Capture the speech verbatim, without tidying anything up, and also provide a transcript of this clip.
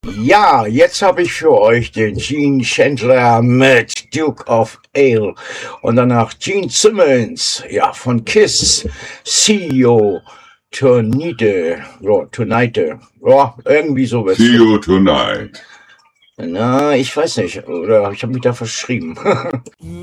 Ja, jetzt habe ich für euch den Gene Chandler mit Duke of Ale und danach Gene Simmons, ja, von Kiss, See You Tonight, ja, Tonight, ja, irgendwie sowas. See You Tonight. Na, ich weiß nicht, oder ich habe mich da verschrieben.